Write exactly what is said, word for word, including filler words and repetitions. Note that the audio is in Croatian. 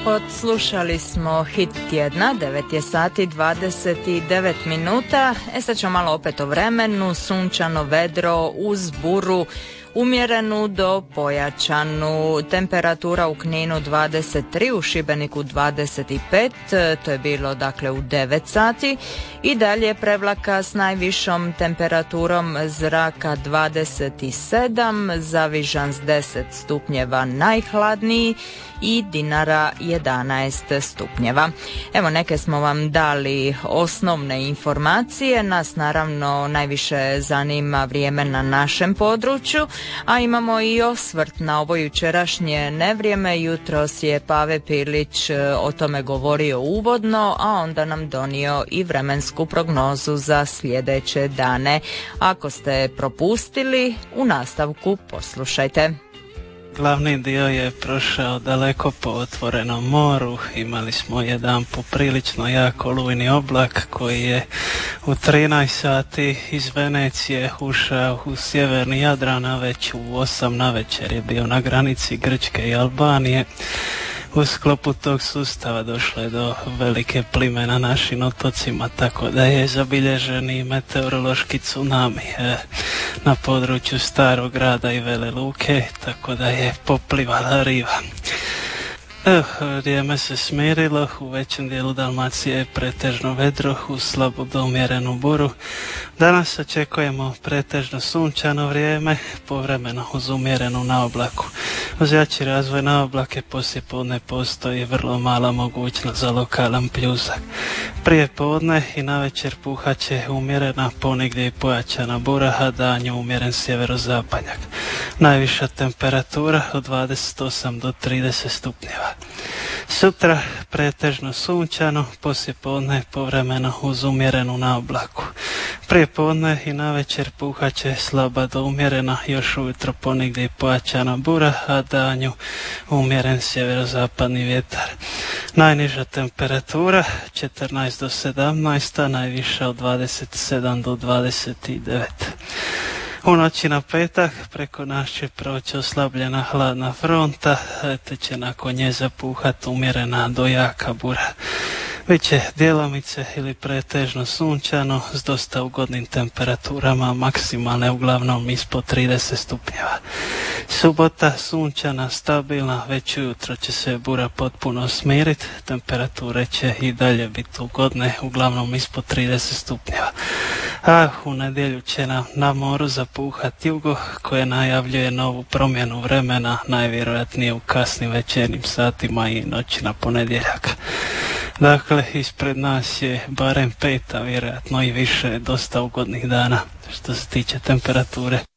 Odslušali smo hit tjedna, devet je sati dvadeset devet minuta. E sad ćemo malo opet o vremenu, sunčano, vedro, uz buru, umjerenu do pojačanu. Temperatura u Kninu dvadeset tri, u Šibeniku dvadeset pet, to je bilo dakle u devet sati. I dalje prevlaka s najvišom temperaturom zraka dvadeset sedam, Zavižan s deset stupnjeva najhladniji i Dinara jedanaest stupnjeva. Evo, neke smo vam dali osnovne informacije, nas naravno najviše zanima vrijeme na našem području, a imamo i osvrt na ovo jučerašnje nevrijeme. Jutros je Pave Pilić o tome govorio uvodno, a onda nam donio i vremensku prognozu za sljedeće dane. Ako ste propustili, u nastavku poslušajte. Glavni dio je prošao daleko po otvorenom moru. Imali smo jedan poprilično jak olujni oblak koji je u trinaest sati iz Venecije ušao u sjeverni Jadran, a već u osam navečer je bio na granici Grčke i Albanije. U sklopu tog sustava došlo je do velike plime na našim otocima, tako da je zabilježen i meteorološki tsunami e, na području Starog grada i Vele Luke, tako da je poplivala riva. Eh, vrijeme se smirilo, u većem dijelu Dalmacije je pretežno vedro, uz slabu do umjerenu buru. Danas očekujemo pretežno sunčano vrijeme, povremeno uz umjerenu naoblaku. Uz jači razvoj naoblake poslije podne postoji vrlo mala mogućnost za lokalan pljusak. Prije podne i navečer puhat će umjerena, ponegdje i pojačana bura, a danju umjeren sjeverozapadnjak. Najviša temperatura od dvadeset osam do trideset stupnjeva. Sutra pretežno sunčano, poslije podne povremeno uz umjerenu naoblaku. Prije podne i navečer puhat će slaba do umjerena, još ujutro ponegdje i pojačana bura, a danju umjeren sjeverozapadni vjetar. Najniža temperatura četrnaest do sedamnaest, a najviša od dvadeset sedam do dvadeset devet. U noći na petak preko nas će proći oslabljena hladna fronta, te će nakon nje zapuhat umjerena do jaka bura. Biće djelomice ili pretežno sunčano s dosta ugodnim temperaturama, maksimalne uglavnom ispod trideset stupnjeva. Subota sunčana, stabilna, već ujutro će se bura potpuno smiriti, temperature će i dalje biti ugodne, uglavnom ispod trideset stupnjeva. A u nedjelju će nam na moru zapuhat jugo koje najavljuje novu promjenu vremena, najvjerojatnije u kasnim večernjim satima i noći na ponedjeljak. Dakle, ispred nas je barem pet, a vjerojatno i više dosta ugodnih dana što se tiče temperature.